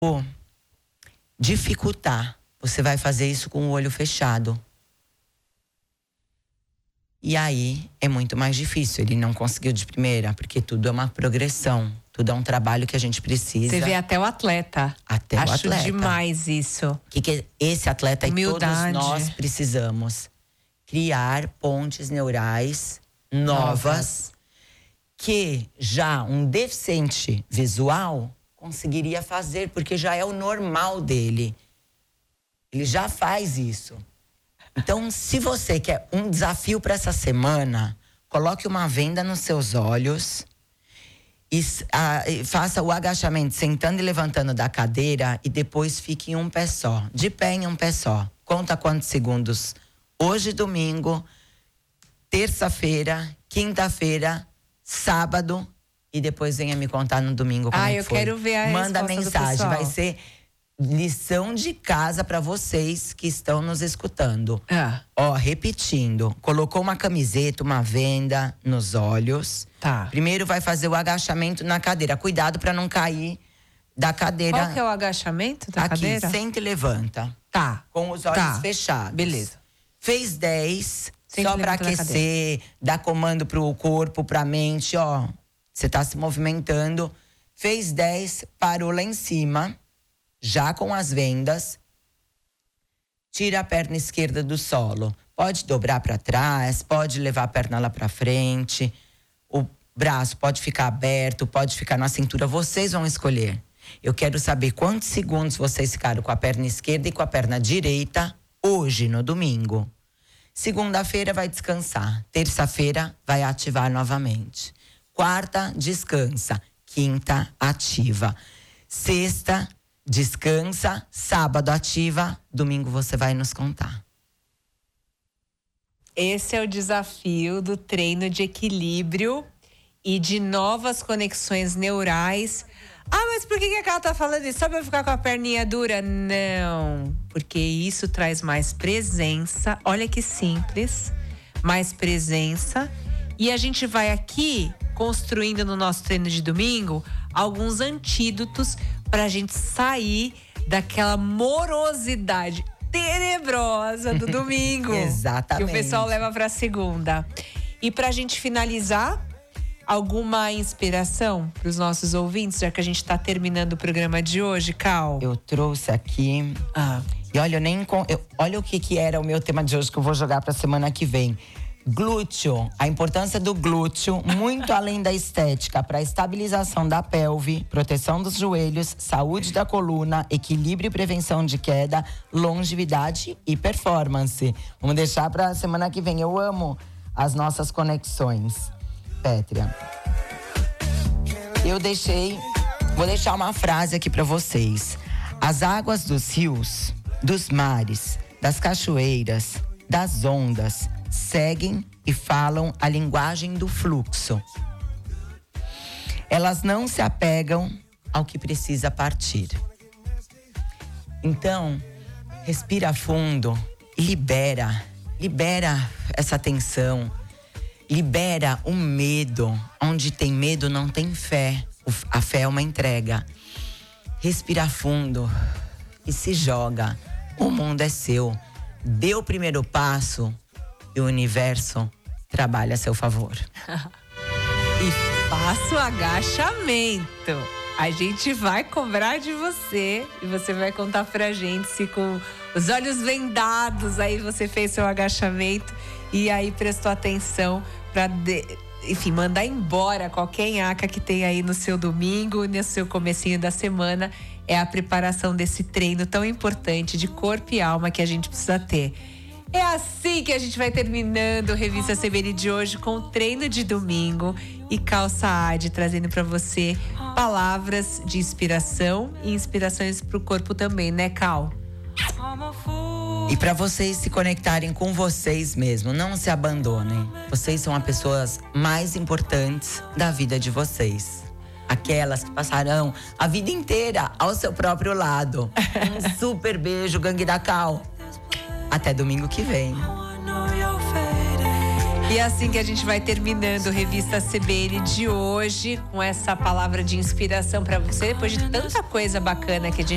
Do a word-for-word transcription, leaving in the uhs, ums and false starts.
dificultar, você vai fazer isso com o olho fechado. E aí é muito mais difícil. Ele não conseguiu de primeira, porque tudo é uma progressão. Tudo é um trabalho que a gente precisa. Você vê até o atleta. Até Acho o atleta. Acho demais isso. Que que esse atleta e todos Humildade. nós precisamos criar pontes neurais novas, novas que já um deficiente visual conseguiria fazer, porque já é o normal dele. Ele já faz isso. Então, se você quer um desafio para essa semana, coloque uma venda nos seus olhos e, a, e faça o agachamento sentando e levantando da cadeira e depois fique em um pé só, de pé em um pé só. Conta quantos segundos. Hoje, domingo, terça-feira, quinta-feira, sábado e depois venha me contar no domingo como ah, é que eu foi. quero ver a Manda resposta mensagem, do pessoal. vai ser lição de casa para vocês que estão nos escutando. Ah. Ó, repetindo, colocou uma camiseta, uma venda nos olhos. Tá. Primeiro vai fazer o agachamento na cadeira. Cuidado para não cair da cadeira. Qual que é o agachamento da Aqui, cadeira? senta e levanta. Tá. Com os olhos tá. fechados. Beleza. Fez dez, Senta só e para levanta da aquecer, dar comando pro corpo, pra mente, ó. Você tá se movimentando. Fez dez, parou lá em cima. Já com as vendas, tira a perna esquerda do solo. Pode dobrar para trás, pode levar a perna lá para frente. O braço pode ficar aberto, pode ficar na cintura. Vocês vão escolher. Eu quero saber quantos segundos vocês ficaram com a perna esquerda e com a perna direita hoje, no domingo. Segunda-feira vai descansar. Terça-feira vai ativar novamente. Quarta, descansa. Quinta, ativa. Sexta, descansa, sábado ativa, domingo você vai nos contar. Esse é o desafio do treino de equilíbrio e de novas conexões neurais. Ah, mas por que a Carla tá falando isso? Só pra eu ficar com a perninha dura? Não, porque isso traz mais presença. Olha que simples, mais presença. E a gente vai aqui construindo no nosso treino de domingo alguns antídotos pra gente sair daquela morosidade tenebrosa do domingo. Exatamente. Que o pessoal leva pra segunda. E pra gente finalizar, alguma inspiração pros nossos ouvintes, já que a gente tá terminando o programa de hoje, Cal? Eu trouxe aqui. Ah. E olha, eu nem. Eu, olha o que, que era o meu tema de hoje que eu vou jogar pra semana que vem. Glúteo, a importância do glúteo, muito além da estética, para estabilização da pelve, proteção dos joelhos, saúde da coluna, equilíbrio e prevenção de queda, longevidade e performance. Vamos deixar para semana que vem. Eu amo as nossas conexões. Pétria. Eu deixei, vou deixar uma frase aqui para vocês. As águas dos rios, dos mares, das cachoeiras, das ondas seguem e falam a linguagem do fluxo. Elas não se apegam ao que precisa partir. Então, respira fundo e libera. Libera essa tensão. Libera o medo. Onde tem medo não tem fé. A fé é uma entrega. Respira fundo e se joga. O mundo é seu. Dê o primeiro passo e o universo trabalha a seu favor. E faça o agachamento. A gente vai cobrar de você e você vai contar pra gente se com os olhos vendados aí você fez seu agachamento e aí prestou atenção pra, de, enfim, mandar embora qualquer nhaca que tem aí no seu domingo, no seu comecinho da semana. É a preparação desse treino tão importante de corpo e alma que a gente precisa ter. É assim que a gente vai terminando a Revista C B N de hoje com o treino de domingo e Cal Saad trazendo para você palavras de inspiração e inspirações para o corpo também, né, Cal? E para vocês se conectarem com vocês mesmo, não se abandonem. Vocês são as pessoas mais importantes da vida de vocês. Aquelas que passarão a vida inteira ao seu próprio lado. Um super beijo, gangue da Cal. Até domingo que vem. E é assim que a gente vai terminando a Revista C B N de hoje, com essa palavra de inspiração para você, depois de tanta coisa bacana que a gente